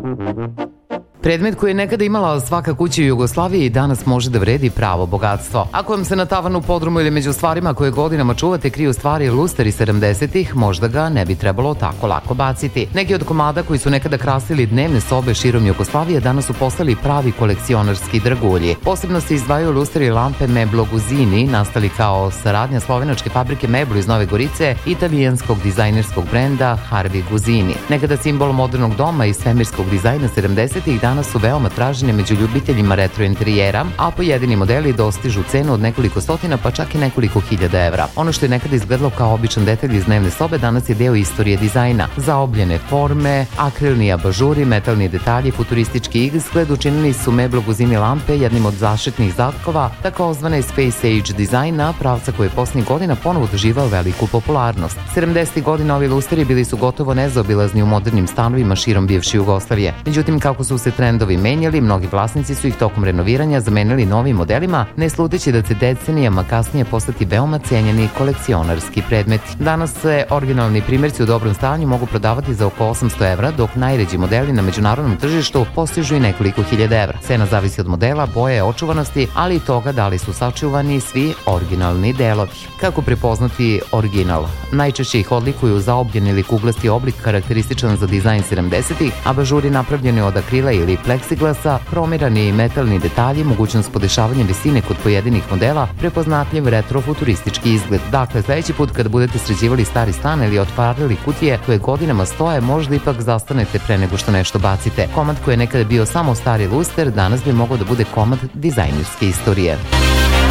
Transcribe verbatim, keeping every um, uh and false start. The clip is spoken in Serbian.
Predmet koji je nekada imala svaka kuća u Jugoslaviji danas može da vredi pravo bogatstvo. Ako vam se na tavanu, podrumu ili među stvarima koje godinama čuvate kriju stvari lusteri sedamdesetih, možda ga ne bi trebalo tako lako baciti. Neki od komada koji su nekada krasili dnevne sobe širom Jugoslavije danas su postali pravi kolekcionarski dragulji. Posebno se izdvajaju lusteri i lampe Meblo Guzini, nastali kao saradnja slovenačke fabrike Meblo iz Nove Gorice i italijanskog dizajnerskog brenda Harvey Guzini. Nekada simbol modernog doma i svemirskog dizajna sedamdesetih danas su veoma tražene među ljubiteljima retro interijera, a pojedini modeli dostižu cenu od nekoliko stotina pa čak i nekoliko hiljada evra. Ono što je nekada izgledalo kao običan detalj iz dnevne sobe danas je deo istorije dizajna. Zaobljene forme, akrilni abažuri, metalni detalji, futuristički izgled učinili su Meblo Guzini lampe jednim od zaštitnih znakova takozvane Space Age dizajna, pravca koji je poslednjih godina ponovo doživao veliku popularnost. sedamdesetih godina ovi lusteri bili su gotovo nezaobilazni u modernim stanovima širom bivše Jugoslavije. Međutim, kako su se trendovi menjali, mnogi vlasnici su ih tokom renoviranja zamenili novim modelima, ne sluteći da će decenijama kasnije postati veoma cenjeni kolekcionarski predmeti. Danas se originalni primjerci u dobrom stanju mogu prodavati za oko osamsto evra, dok najređi modeli na međunarodnom tržištu postižu i nekoliko hiljada evra. Cena zavisi od modela, boje, očuvanosti, ali i toga da li su sačuvani svi originalni delovi. Kako prepoznati original? Najčešće ih odlikuju zaobljen ili kuglasti oblik karakterističan za dizajn sedamdesetih, abažuri napravljeni od akrila ili pleksiglasa, kromirani metalni detalji, mogućnost podešavanja visine kod pojedinih modela, prepoznatljiv retrofuturistički izgled. Dakle, sledeći put kad budete sređivali stari stan ili otvarali kutije koje godinama stoje, možda ipak zastanete pre nego što nešto bacite. Komad koji je nekada bio samo stari luster, danas bi mogao da bude komad dizajnerske istorije.